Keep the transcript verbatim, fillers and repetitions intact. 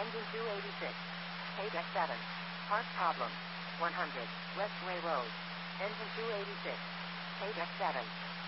Engine two eighty-six. Page X seven. Part problem. one hundred. Westway Road. Engine two eighty-six. Page X seven.